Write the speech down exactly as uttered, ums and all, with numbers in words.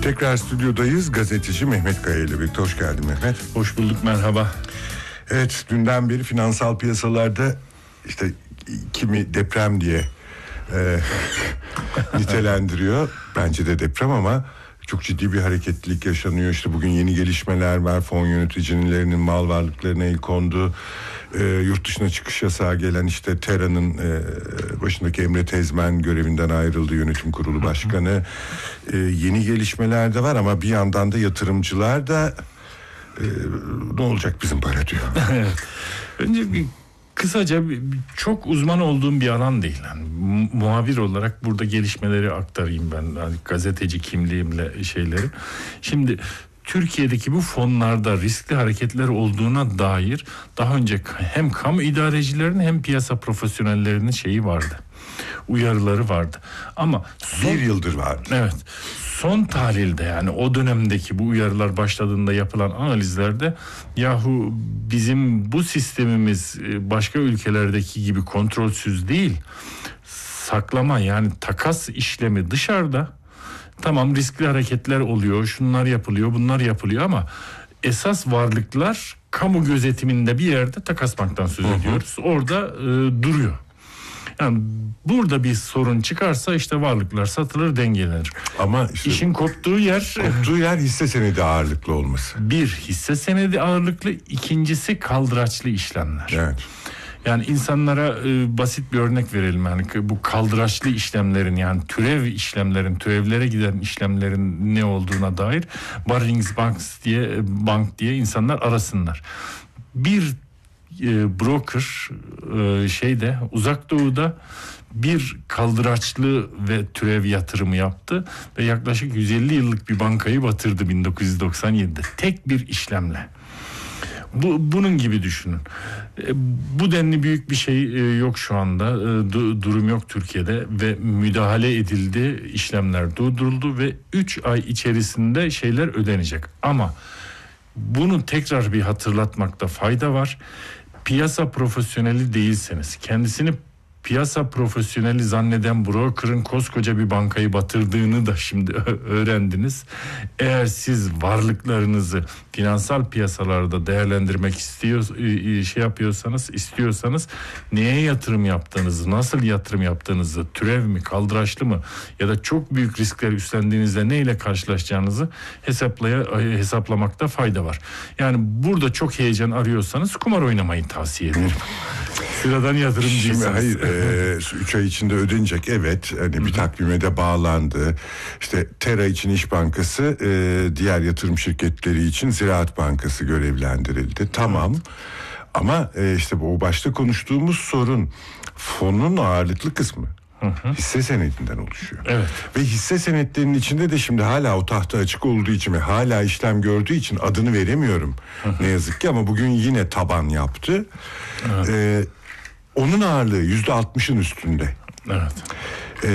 Tekrar stüdyodayız. Gazeteci Mehmet Kaya ile birlikte. Hoş geldin Mehmet. Hoş bulduk, merhaba. Evet, dünden beri finansal piyasalarda işte kimi deprem diye e, nitelendiriyor. Bence de deprem ama çok ciddi bir hareketlilik yaşanıyor. İşte bugün yeni gelişmeler var. Fon yöneticilerinin mal varlıklarına el kondu. E, yurt dışına çıkış yasağı gelen işte Tera'nın e, başındaki Emre Tezmen görevinden ayrıldı, yönetim kurulu başkanı. E, yeni gelişmeler de var ama bir yandan da yatırımcılar da e, ne olacak bizim para diyor. Önce bir kısaca bir, çok uzman olduğum bir alan değil. Yani, muhabir olarak burada gelişmeleri aktarayım ben. Yani gazeteci kimliğimle şeyleri. Şimdi Türkiye'deki bu fonlarda riskli hareketler olduğuna dair daha önce hem kamu idarecilerinin hem piyasa profesyonellerinin şeyi vardı. Uyarıları vardı. Ama son, bir yıldır vardı. Evet. Son tahlilde, yani o dönemdeki bu uyarılar başladığında yapılan analizlerde yahu bizim bu sistemimiz başka ülkelerdeki gibi kontrolsüz değil. Saklama, yani takas işlemi dışarıda. Tamam, riskli hareketler oluyor, şunlar yapılıyor, bunlar yapılıyor ama esas varlıklar kamu gözetiminde bir yerde, Takas Bank'tan söz ediyoruz. Hı hı. Orada e, duruyor. Yani burada bir sorun çıkarsa işte varlıklar satılır, dengelenir. Ama işte işin koptuğu yer koptuğu yer hisse senedi ağırlıklı olması. Bir, hisse senedi ağırlıklı, ikincisi kaldıraçlı işlemler. Evet. Yani insanlara e, basit bir örnek verelim. Yani bu kaldıraçlı işlemlerin, yani türev işlemlerin, türevlere giden işlemlerin ne olduğuna dair Barings Banks diye bank diye insanlar arasınlar. Bir e, broker e, şeyde Uzak Doğu'da bir kaldıraçlı ve türev yatırımı yaptı ve yaklaşık yüz elli yıllık bir bankayı batırdı bin dokuz yüz doksan yedide tek bir işlemle. Bu, bunun gibi düşünün. E, bu denli büyük bir şey e, yok şu anda. E, du, durum yok Türkiye'de ve müdahale edildi, işlemler durduruldu ve üç ay içerisinde şeyler ödenecek. Ama bunu tekrar bir hatırlatmakta fayda var. Piyasa profesyoneli değilseniz, kendisini piyasa profesyoneli zanneden broker'ın koskoca bir bankayı batırdığını da şimdi öğrendiniz. Eğer siz varlıklarınızı finansal piyasalarda değerlendirmek istiyor, şey yapıyorsanız, istiyorsanız neye yatırım yaptığınızı, nasıl yatırım yaptığınızı, türev mi, kaldıraçlı mı ya da çok büyük riskler üstlendiğinizde neyle karşılaşacağınızı hesaplaya, hesaplamakta fayda var. Yani burada çok heyecan arıyorsanız kumar oynamayı tavsiye ederim. Sıradan yatırımcıysanız. Şimdi hayır, e, üç ay içinde ödenecek, evet, hani bir takvime de bağlandı. İşte Tera için İş Bankası, e, diğer yatırım şirketleri için Ziraat Bankası görevlendirildi. Tamam. Evet. Ama e, işte bu başta konuştuğumuz sorun fonun ağırlıklı kısmı. Hı hı. Hisse senedinden oluşuyor. Evet. Ve hisse senetlerinin içinde de şimdi hala o tahta açık olduğu için ve hala işlem gördüğü için adını veremiyorum. Hı hı. Ne yazık ki, ama bugün yine taban yaptı. Evet. Ee, onun ağırlığı yüzde altmışın üstünde. Evet.